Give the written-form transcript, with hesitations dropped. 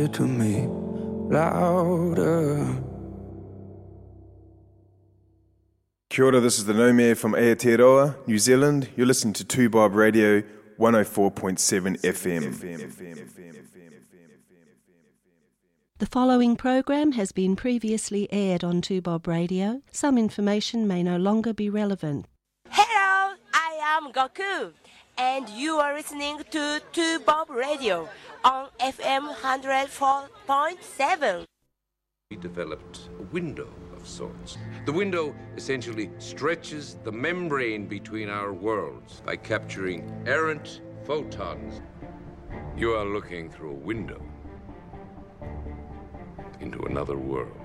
To me, louder. Kia ora, this is the Nome from Aotearoa, New Zealand. You're listening to 2Bob Radio 104.7 FM. The following program has been previously aired on 2Bob Radio. Some information may no longer be relevant. Hello, I am Goku, and you are listening to 2Bob Radio on FM 104.7. We developed a window of sorts. The window essentially stretches the membrane between our worlds by capturing errant photons. You are looking through a window into another world.